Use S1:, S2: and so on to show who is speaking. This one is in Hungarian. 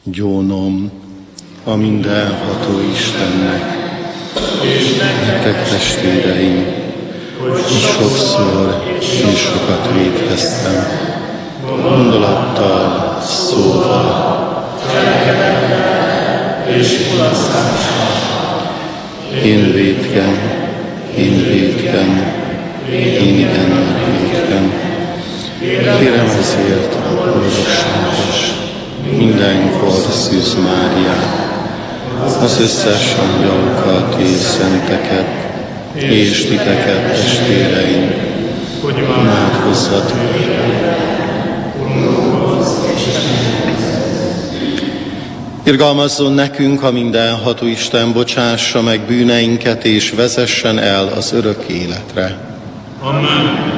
S1: Gyónom a mindenható Istennek, és nektek testvéreim, hogy sokszor és sokat vétkeztem, gondolattal, szóval, cselekedettel és mulasztással. Én vétkem, én igen megvétkem. Kérem ezért a boldogságos, mindenkor Szűz Máriát, az összes angyalokat és szenteket, és titeket, testvéreim, hogy imádkozzatok. Irgalmazzon nekünk a mindenható Isten, bocsássa meg bűneinket, és vezessen el az örök életre.
S2: Amen.